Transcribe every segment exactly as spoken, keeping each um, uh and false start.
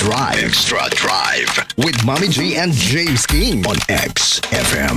Drive. Extra Drive. With Mommy G and James King on X F M.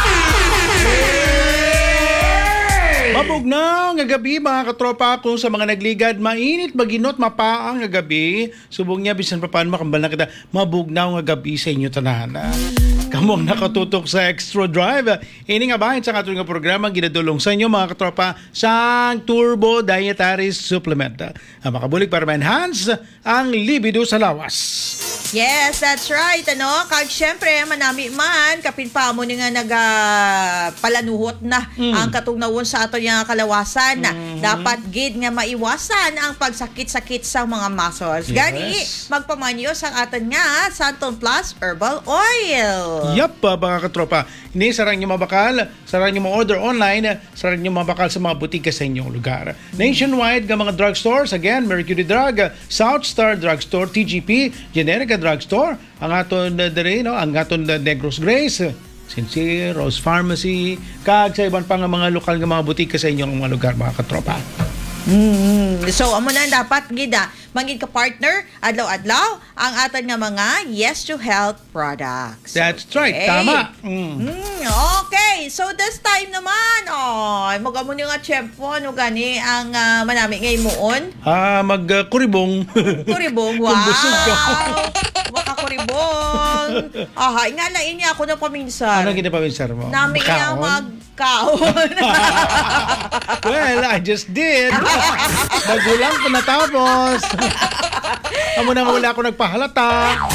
Mabugnaw nga gabi mga katropa kung sa mga nagligad, mainit, maginot, mapaang nga gabi. Subong niya, bisan pa paano makambal na kita, mabugnaw nga gabi sa inyo tanan. Kamong nakatutok sa Extra Drive. Ini nga bahin sa ating programa, ginadulong sa inyo mga katropa sang Turbo Dietary Supplement. Ang makabulig para ma-enhance ang libido sa lawas. Yes, that's right. Ano? Kag syempre, manami man, kapin pa mo nga nagapalanuhot na Mm. ang katungnawon sa ato nga kalawasan. Mm-hmm. Dapat gid nga maiwasan ang pagsakit-sakit sa mga muscles. Yes. Gani, magpamanyo sa aton nga Santon Plus Herbal Oil. Yup, uh, mga katropa. Ini, sarang nyo mabakal, sarang nyo ma-order online, sarang nyo mabakal sa mga butika sa inyong lugar. Nationwide nga mga drugstores, again, Mercury Drug, South Star Drugstore, T G P, Generica Drugstore, ang aton uh, dere, no, ang aton uh, Negros Grace, Sincere, Rose Pharmacy, kag sa iban pa nga mga lokal nga mga butika sa inyong mga lugar, mga katropa. Mm. So, amo na dapat gida mangin ka partner adlaw-adlaw ang aton nga mga Yes to Health products. That's right, tama. Mm. Mm, okay, so this time naman, oh, mag-amo nyo nga tiyempo, ano gani ang uh, manami ngay moon? Ah, mag-kuribong. Kuribong, wow! Kung busog ka. Makakuribong. Aha, ingalain niya ako ng paminsan. Ano ginapaminsar mo? Nami nga Makaon? magkaon. Well, I just did. Magulang ko natapos. Amo na nga wala ako nagpahalata.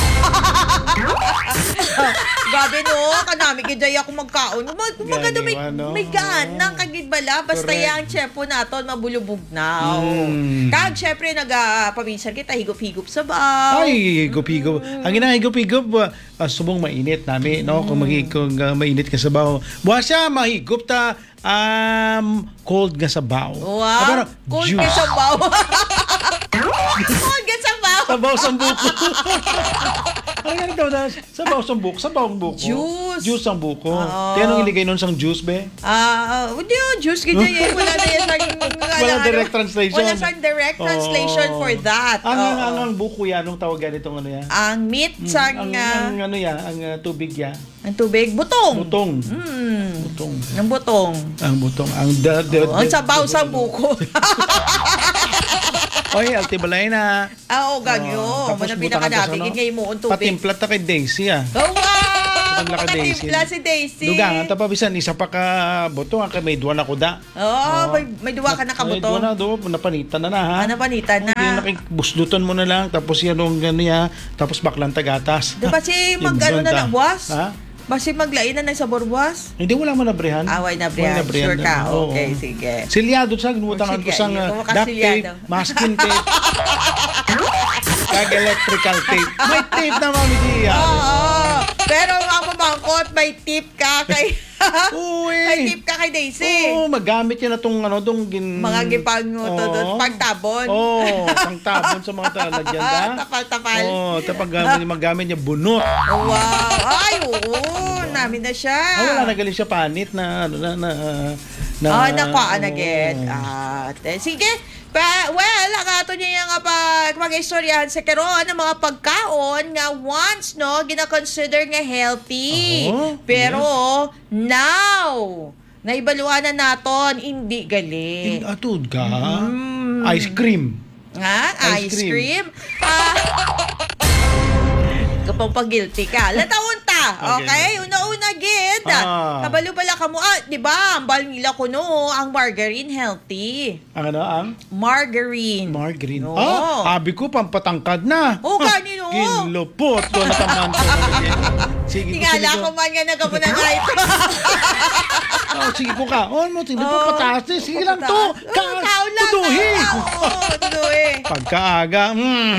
Gabi no, kanami kiday ako magkaon. Mag, kumbaga Gani, may, ano? may ganang kagid bala. Basta Correct. yung tiyempo naton mabulubog na. Mm. Kag syempre nag-paminsan kita higop-higop sa baw. Ay, higop-higop. Ang ginahigop-higop, uh, uh, subong mainit namin, no? Kung, magi, kung uh, mainit ka sa baho. Buwa siya, mahigop ta, um, cold nga sa baho. Wow. Ah, pero, Cold juice. ka sa baw. Cold ka sa baw. Sa baho sa buko. Ano nga ito na? Sa baho sa buko. Sa baho ang buko. Juice. Juice ang buko. Oo. Kaya nung iligay nun sang juice, be? Ah, uh, hindi uh, juice ganyan eh. Wala na yan sang Wala direct translation. Wala sang direct translation Oo. for that. Ang, ang, Oo. ang, ang buko yan, anong tawag yan itong ano yan? Ang meat sang ang, ah, ang ano yan, ang uh, tubig yan. ang tubig, butong. Butong. Mm. Butong. Ang butong. Ang butong. Ang the, the, Oh, ang sabaw sa buko. Oy, altibalay na. Ah, o gagyo. Oh, tapos Muna butangan ka sa pinakadabigin ano? ngayon mo ang tubig. Patimplat na kay Daisy ah. Oh, wow! Patimpla ka Daisy. Patimpla si Daisy. Dugangan, tapabisan, isa pa ka butong, ang may duwa na kuda. Oh, may, may duwa ka na May duwa na, kabutong. duwa, napanitan na na ha. Ano panitan na? Hindi nakibusdutan mo na lang, tapos yan yung gano'n tapos baklang tagatas. Diba si mag ano na lang, buwas? Ha? Basi maglain na ng sabor buwas? Hindi, wala mo na brehan. Away na Wala briyan. Sure ka? Oo. Okay, sige. Silyado sa ginutangan ko Sige, sang yung uh, mga duct tape, silyado. masking tape, kag electrical tape. May tape na mami diya. Oo. Pero ang pamangkot, may tip ka kay... Uy. may tip ka kay Daisy. Oo, magamit yan na itong ano, itong gin... Mga gipang Oo. pagtabon. Oo, oh, pangtabon sa mga talagyan da. Tapal-tapal. Oo, tapag gamit, magamit niya bunot. Oh, wow. Ay, oo. Namin na siya. Ah, wala na galing siya panit na, ano na, na, na, Ah, nakuhaan oo. again. Ah, te- sige. Pa, well, ang ato niya nga pag mag-istoryahan sa karon ng mga pagkaon nga once, no, gina-consider nga healthy. Oo, Pero, now, naibaluhan na naton, hindi gali. Atud ka? Mm. Ice cream. Nga, Ice ice cream. cream. Ah, kapag pag-guilty ka. Lataon ta. Okay. Okay? Una-una, gid. Ah. Kabalo pala ka mo. Ah, di ba? Ang bal nila ko no, ang margarine healthy. Ang ano, ang? Margarine. Margarine. Oo. Ah, abi ko, pampatangkad na. Oo, kanino? Ginlupot ko na taman ko. Sige, Tingala ko man nga nagamo na nga ito. Oh, sige ko ka. Oh, mo, sige po, Oo. pataas eh. Sige lang to. Ka, Oo, kaon lang. tuduhi. kaon. Oo, tuduhi. Pagkaaga, mm,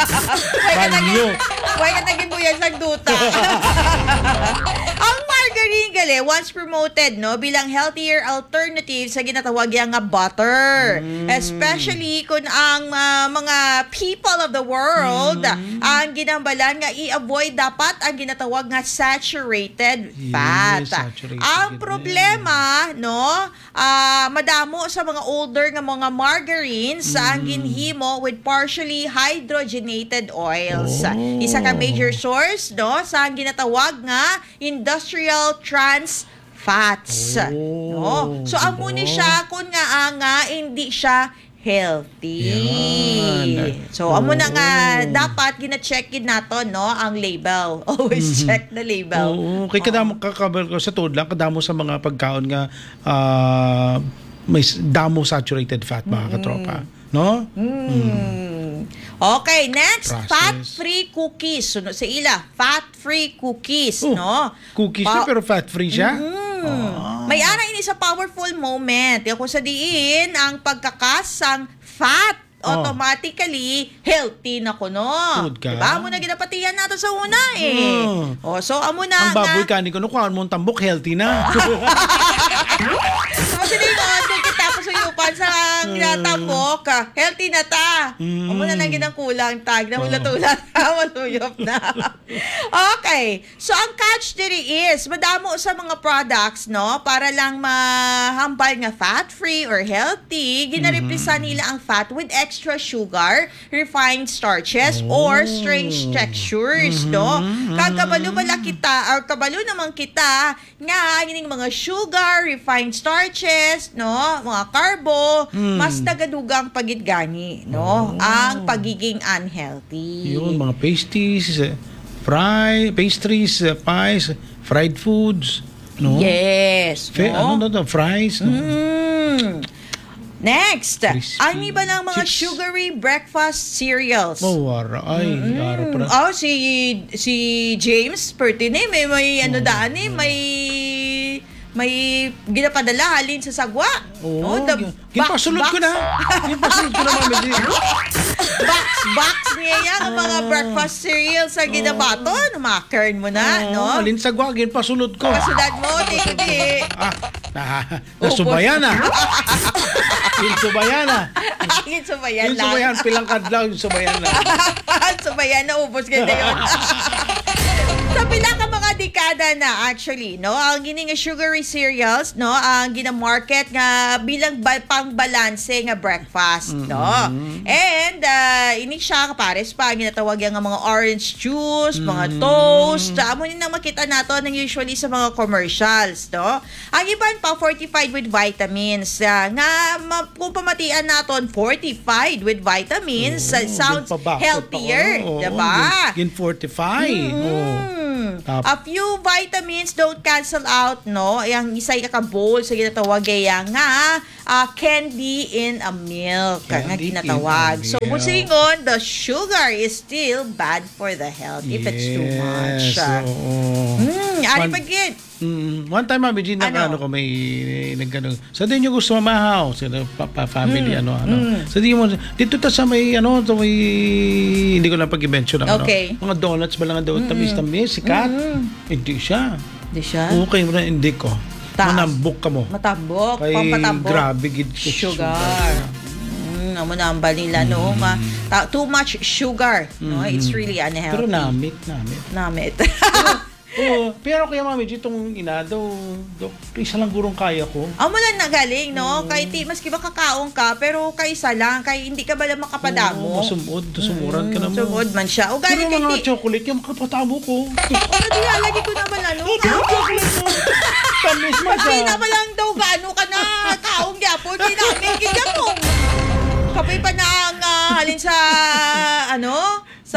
Huwag ka banyo. naging, huwag ka naging buyan sa duta. Ang margarine rin gali, once promoted no bilang healthier alternative sa ginatawag yang nga butter. Mm. Especially kung ang uh, mga people of the world Mm. ang ginambalan nga i-avoid dapat ang ginatawag nga saturated fat. Yes, saturated Ang yun. problema no, ah, madamo sa mga older nga mga margarines Mm. ang ginhimo with partially hydrogenated oils. Oh. Isa ka major source no sa ang ginatawag nga industrial trans fats. Oh, No? So amo ni diba? siya kun nga ang nga hindi siya healthy. Yan. So amo na nga Oo. dapat gina-check gid nato no ang label. Always check the label. Oo, kay kadamo kakabal ko sa tuod lang kadamo sa mga pagkaon nga ah, may s- damo saturated fat mga katropa, no? Mm. Okay, next, Process. fat-free cookies. Sunod sa ila, fat-free cookies, Oh, no? Cookies Pa- siya pero fat free siya. Mm. May ara ini sa powerful moment. Yung kung sa diin, ang pagkakasang fat Oh. automatically healthy na kuno. Good ka. Diba? Amo na ginapatihan nato sa una eh. Mm. Oh, so amo na Ang baboy nga. kani ko no kuan mo ang tambok healthy na. So siningon, kung kita ko suyupan sa ginatambok, ah, healthy na ta. Mm. Amo na lang ginang kulang tag, na ulat-ulat, maluyop na. Okay, so ang catch diri is, madamo sa mga products, no, para lang mahambal nga fat-free or healthy, ginareplisa nila ang fat with extra sugar, refined starches, or strange textures, no? Kag kabalo bala kita, or kabalo naman kita, nga, ining mga sugar, refined starches, no, mga carbo, mas nagadugang pagitgani, no, ang pagiging unhealthy. Yun, mga pasties, eh, fry, pastries, eh, pies, fried foods, no? Yes, Fe- no? Ano to, fries, no? Mm. Next, Crispy ang iba ng mga chips. sugary breakfast cereals. Oh, wara. Ay, ara pa. Oh, si si James Pertine may may ano daan eh, may may ginapadala halin sa sagwa. Oo, Oh, the gin- ginpasulod ko na. Ginpasulod ko na, Mami G. box box niya yan ang mga breakfast cereals sa ginabaton. Makern mo na, no? Alin sa gwa, ginpasulod ko. Kasunod mo, hindi. Ah, na, nasubayan na. Yung subayan na. Yung subayan Yung lang. subayan, pilang kadlaw, yung subayan na. Subayan na, ubos ka na yun. Sa pila ka mga dekada na actually, no, ang gining nga sugary cereals, no, ang gina-market nga bilang ba- pang-balanse nga breakfast, no. And uh, ini siya kapares pa ang ginatawag yang nga mga orange juice, mga toast, amo ni nang makita nato nang usually sa mga commercials, no. Ang iban pa fortified with vitamins, ah, nga ma- kung pamatian naton fortified with vitamins, ah, sounds healthier, diba? Gin fortify. Oh. Mm. Tap- A few vitamins don't cancel out, no? Yang isay ka-bowl sa ginatawag yang nga ah, candy in a milk nga Candy in ginatawag. a So, milk. musingon, the sugar is still bad for the health if it's too much. Yes, oo. Mm, ari One- pagid. Mm, one time, Mami G, nag, Ano? ano ko, may nagano. Sa din yung gusto mamahaw, sila pa, pa, family, ano, ano. Sa di mo, dito ta sa may, ano, sa may, hindi ko lang pag-mention, ano. Okay. Mga donuts ba lang ang donuts, tamis-tamis, sikat. Hindi siya. Di siya? Okay, mo na, hindi ko. Taas. Manambok ka mo. Matambok, Kay pampatambok. grabe, gid ko Sugar. Mm, amo na ang bal nila, no? Ma, ta- too much sugar, no? It's really unhealthy. Pero namit, namit. Namit. Oo, pero kaya Mami G, itong ina daw, daw, isa lang gurong kaya ko. Amo lang nagaling, no? Kay ti, maski ba kakaong ka, pero kay isa lang, kay hindi ka ba lang makapadamo. Oo, masumod, sumuran ka na mo. Sumod man siya. O galing Pero kay mga ti. chocolate, yung makapatamo ko. Pero di lagi ko naman ano. Oh, pero chocolate mo. Tamis mo Kasi siya. naman lang daw gaano ka na kaong gyapon, di namin gigyapon. Kapay pa na ang ah, halin sa, ano, sa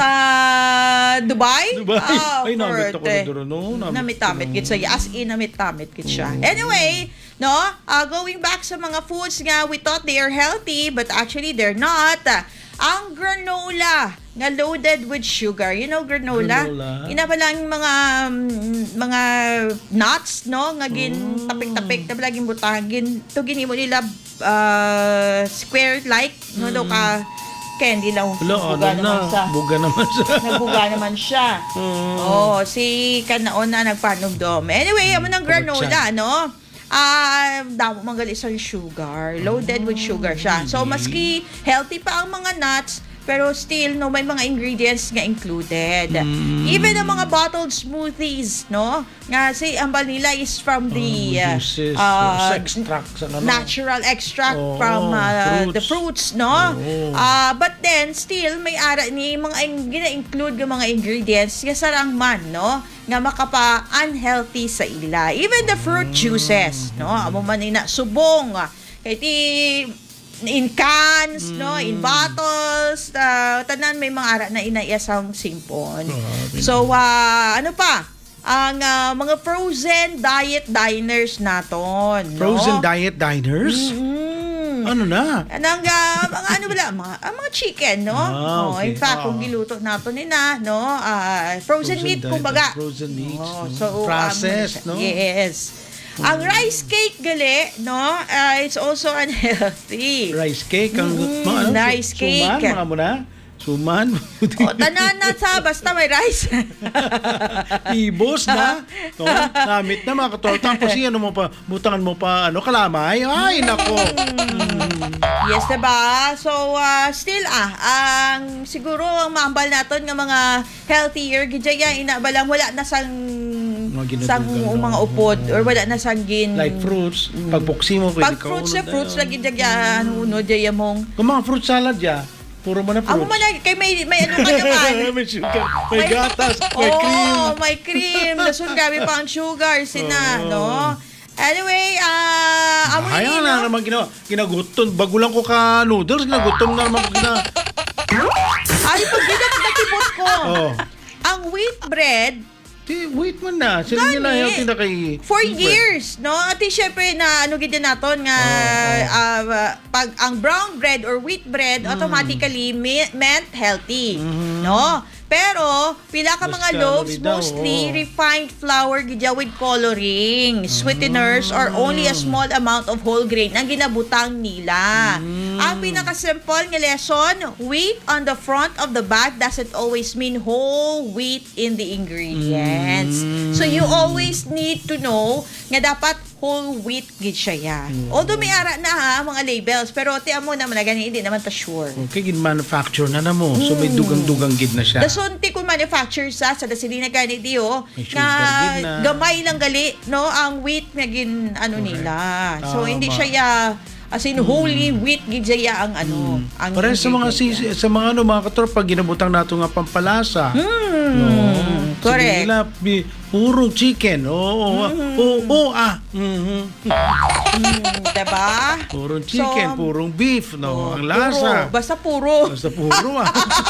Dubai. Dubai. Ah, Ay, namit ako forte. na doon, no? Namit Namit-tamit ko. kit siya. As in, namit-tamit kit siya. Anyway, no, uh, going back sa mga foods nga, we thought they are healthy, but actually they're not. Ang granola, nga loaded with sugar. You know, granola? Granola. Ina ba lang mga, mm, mga nuts, no? Nga gin, Oh. tapik-tapik, na laging butang. Gin, to ginimo nila, uh, square-like, no? Mm. Do ka, candy lang. Wala, Buga ano naman na. siya. Buga naman siya. Nagbuga naman siya. Mm. Oh, si Kanaon na nagpanugdom. Anyway, amo ng granola, no? Ah, damo manggali sa sugar. Loaded with sugar siya. So, maski healthy pa ang mga nuts, pero still, no, may mga ingredients nga included. Mm. Even ang mga bottled smoothies, no? Nga, si ang vanilla is from the Oh, uh, juices, uh, extract sa ano. natural extract Oo, from uh, fruits. the fruits, no? Oo. Ah, but then, still, may ara ni mga in- gina-include ng mga ingredients nga sarang man, no? Nga makapa-unhealthy sa ila. Even the fruit juices, no? Amo man ina, subong, kay ti in cans, no, in bottles, uh, tanan may mga ara na inaiyasang simpon. Grabe. So, ah, ano pa? Ang ah, mga frozen diet diners naton, no? Frozen diet diners? Mm. Ano na? Anong, ah, mga ano wala, mga, ah, mga chicken, no? Ah, Oh, okay. in fact, kung Ah. giluto nato nina, no? ah, frozen, meat, diet, kumbaga. Frozen meats. Oh, no? so, Processed, um, no? Yes. Ang rice cake gali, no? ah, it's also unhealthy. Rice cake. Ang, Mm, mga ano, rice su- cake. Suman, mga mo na? Suman. O, tanan na sa, basta may rice. Ibos na. No? Namit na mga katol. Tapos ano mo pa, butangan mo pa, ano, kalamay. Ay, nako. Yes, diba? So, ah, still ah, ang siguro ang maambal naton nga mga healthier, gidya inabalang wala na sang Mga sang ginudugan, no? mga upod or wala na sang gin. Like fruits. Pag buksi mo, pwede Pag ka fruits na unod fruits na lagi dya ano uno dya mong. Kung mga fruit salad ya, puro mo na fruits. Amo man na kay may may ano ka naman. may sugar, may gatas, may oh, cream. may cream. Dasun gabi pa ang sugar sina, Oo. no? Anyway, ah, amo Ay, ni na naman gina, ginagutom. Bago lang ko ka noodles, ginagutom na naman ko gina. Ay, pag ginatibot ko. Oh. Ang wheat bread, Di, wait mo na. Sila nila Gani. healthy na kay... for years, no? At di syempre na ano gid naton nga ah, pag ang brown bread or wheat bread Mm. automatically me- meant healthy, no? Pero pila ka Mas mga calorie loaves daw, mostly oo. refined flour gidya with coloring, sweeteners or only a Mm. small amount of whole grain ang ginabutang nila. Mm. Ang pinaka-simple nga lesson, wheat on the front of the bag doesn't always mean whole wheat in the ingredients. Mm. So you always need to know nga dapat whole wheat gid siya ya. Mm. Although may ara na ha, mga labels, pero tiyan mo naman na gani hindi naman ta sure. Okay, gin-manufacture na na mo. So may dugang-dugang gid na siya. Dasunti kung manufacture sa sa dasilina gani di oh, May sugar nga din na. gamay lang gali no ang wheat nga gin ano Correct. nila. So Tama. hindi siya ya as in wholly wheat gid siya ya ang ano ang Para sa mga si, ingredient. sa mga ano mga katrop pag ginabutang nato nga pampalasa. Hmm, No. correct. Sige nila, bi, purong chicken. Oo, oo, oo, oo, ah. Mhm. Hmm, diba? Purong chicken, So, purong beef, no. Oh, Ang lasa. Puro, basta puro. Basta puro ah.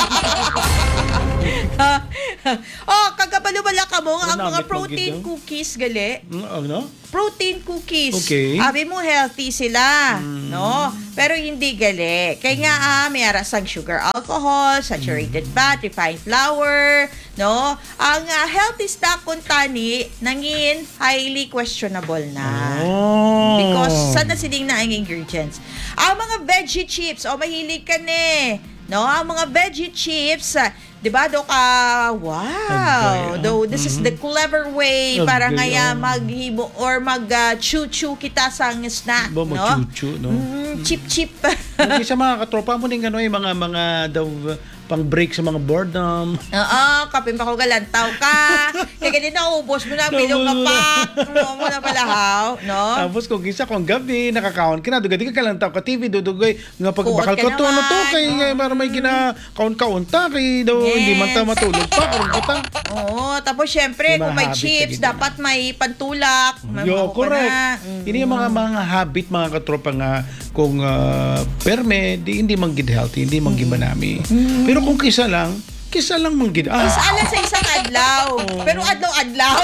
oh, kagabalo-bala ka mo ang Ano, mga may protein pagkita? cookies gali. Mm, ano? Protein cookies. Okay. Abi mo healthy sila, no? Pero hindi gali. Kaya nga ah, may arasang sugar alcohol, saturated fat, refined flour, no? Ang ah, healthy stock kuntani nangin highly questionable na. Oh. Because sana siling na ang ingredients. Ang mga veggie chips, o mahilig ka ne. No, ang mga veggie chips, ah, 'di ba do ka wow. Agay, Do this is the clever way para Agay, ngaya ah. maghibo or mag ah, chew-chew kita sa ang snack, Ba, no? mag-chuchu, no? Mm, chip-chip. Okay, sa mga katropa mo din gano'y mga mga daw pang break sa mga boredom. Oo, kapin pa ko galantaw ka. Kaya ganyan na, ubos mo na, bilong ka pa. Ano mo na palahaw, no? Tapos kung isa kung gabi, nakakaon ka na, dugay ka lang tao ka T V, dudugay, nga pag Kuot bakal ka ko to, ano to, naman. kay, kay para may gina, kaon-kaunta, kay daw, Yes. hindi man ta matulog pa, kung kita. Oo, tapos syempre, Yung kung mga may habit chips, na ganyan. dapat may pantulak. May Yo, makuha correct. na. Mm. Ini yung mga mga habit, mga katropa nga, kung uh, perme, di, hindi manggid healthy, hindi manggid manami. Pero kung kisa lang, kisa lang manggid. Ah, Is ala sa isang adlaw. Pero adlaw-adlaw.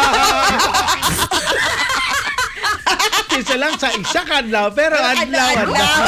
kisa lang sa isa kadlaw, pero adlaw, adlaw.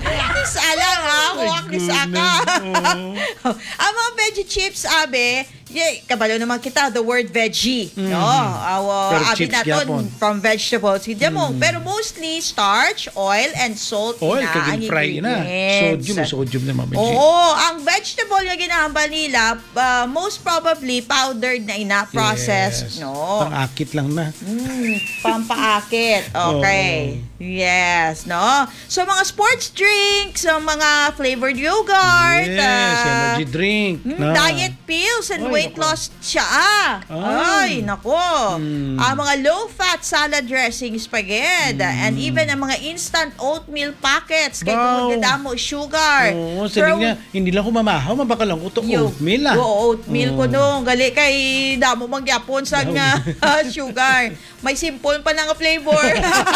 Is ala ha, huwag ni saka. goodness. Oo. Ang mga veggie chips, abe, Yay, kabalo naman kita, the word veggie. No? Awa, Pero abi chips naton gyapon. from vegetables. Hindi mo. Pero mostly starch, oil, and salt Oil, na ang kaging fry na. ingredients. Sodium, sodium na Mami G. Oo, ang vegetable na ginahambal nila, uh, most probably powdered na ina, processed. Yes. No? Pang-akit lang na. Mm, pampaakit. Okay. Yes, no? So, mga sports drinks, so mga flavored yogurt, Yes, ah, energy drink. mm, na. diet pills and Ay, weight nako. loss siya. Ah. Ah. Ay, nako. Mm. Ah, mga low-fat salad dressing spaghetti and even ang mga instant oatmeal packets kay Wow. kung mo sugar. Oo, sabi niya, hindi lang ko mamahaw, mabaka lang ko to oatmeal ah. Oo, oatmeal ko Oo. nung. Gali kay damo mangyapon sa nga sugar. May simple pa na nga flavor.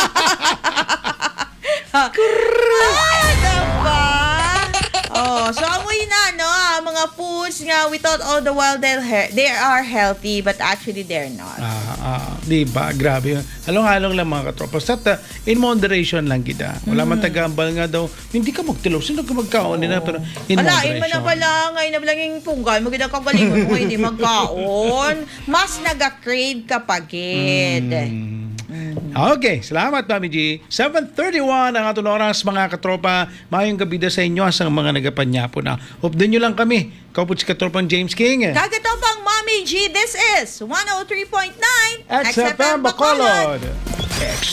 Ah, diba? Oh, so amoy na, no? Ang mga foods nga, we thought all the while they're he- they are healthy, but actually they're not. Ah, ah, di ba? Grabe yun. Halong-halong lang mga katropa. Sa ta, in moderation lang kita. Wala man tagambal nga daw. Hindi ka magtilaw. Sino ka magkaon nila? Pero in Alain mo na moderation. pala, ngayon na lang yung punggay, maganda kagalingon mo, hindi magkaon. Mas naga-crave ka pagid. Mm. Okay, salamat Mami G. seven thirty-one ang atong oras mga katropa. Mayong gabi na sa inyo sa mga nagapanyapo na. Update nyo lang kami. Kaupod si katropang James King. Kagatopang Mommy G, this is one oh three point nine X F M Bacolod.